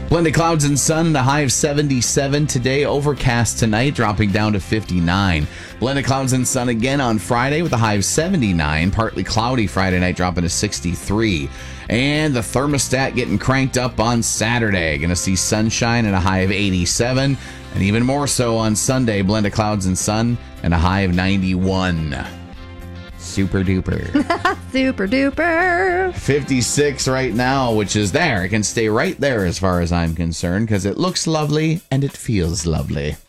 Blended clouds and sun, the high of 77 today. Overcast tonight, dropping down to 59. Blended clouds and sun again on Friday with a high of 79. Partly cloudy Friday night, dropping to 63. And the thermostat getting cranked up on Saturday. Going to see sunshine and a high of 87. And even more so on Sunday, blended clouds and sun and a high of 91. Super duper. Super duper. 56 right now, which is there. It can stay right there as far as I'm concerned because it looks lovely and it feels lovely.